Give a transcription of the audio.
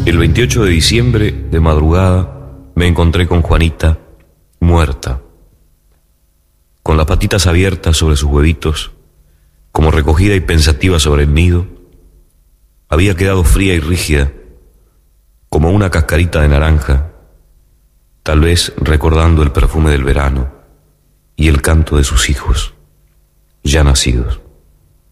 El 28 de diciembre, de madrugada, me encontré con Juanita muerta, con las patitas abiertas sobre sus huevitos, como recogida y pensativa sobre el nido. Había quedado fría y rígida, como una cascarita de naranja, tal vez recordando el perfume del verano y el canto de sus hijos, ya nacidos.